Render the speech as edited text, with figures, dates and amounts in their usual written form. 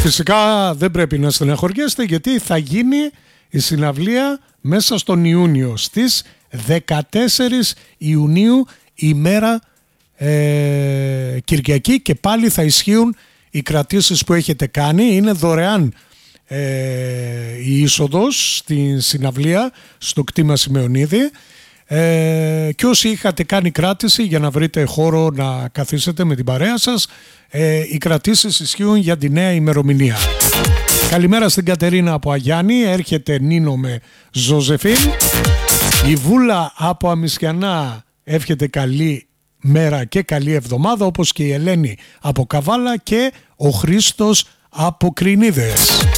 Φυσικά δεν πρέπει να στεναχωριέστε, γιατί θα γίνει η συναυλία μέσα στον Ιούνιο, στις 14 Ιουνίου, ημέρα Κυριακή, και πάλι θα ισχύουν οι κρατήσεις που έχετε κάνει. Είναι δωρεάν η είσοδος στην συναυλία στο κτήμα Σημεωνίδη, και όσοι είχατε κάνει κράτηση για να βρείτε χώρο να καθίσετε με την παρέα σας, οι κρατήσεις ισχύουν για τη νέα ημερομηνία. Καλημέρα στην Κατερίνα από Αγιάννη, έρχεται Νίνο με Ζωζεφίν. Η Βούλα από Αμισιανά εύχεται καλή μέρα και καλή εβδομάδα, όπως και η Ελένη από Καβάλα και ο Χρήστος από Κρινίδες.